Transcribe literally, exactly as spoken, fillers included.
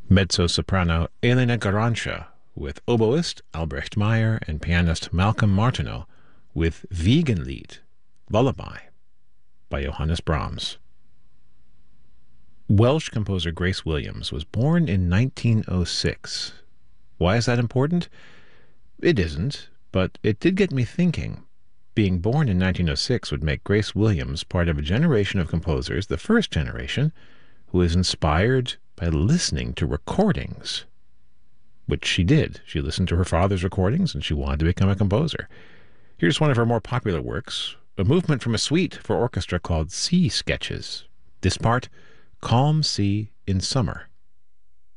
Mezzo-soprano Elena Garancia with oboist Albrecht Meyer and pianist Malcolm Martineau with Wiegenlied, Lullaby, by Johannes Brahms. Welsh composer Grace Williams was born in nineteen oh six. Why is that important? It isn't, but it did get me thinking. Being born in nineteen oh six would make Grace Williams part of a generation of composers, the first generation, who was inspired by listening to recordings, which she did. She listened to her father's recordings, and she wanted to become a composer. Here's one of her more popular works, a movement from a suite for orchestra called Sea Sketches. This part, Calm Sea in Summer.